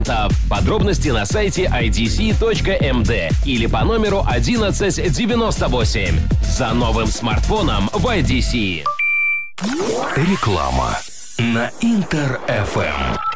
Подробности на сайте idc.md или по номеру 1198. За новым смартфоном в IDC. Реклама на Интер-ФМ.